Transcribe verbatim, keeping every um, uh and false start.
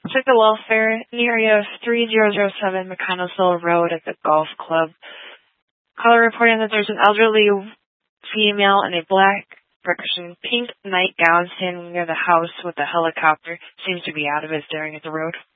Check the welfare in the area of three thousand seven McConnellsville Road at the golf club. Caller reporting that there's an elderly female in a black, correction, pink nightgown standing near the house with a helicopter. Seems to be out of it, staring at the road.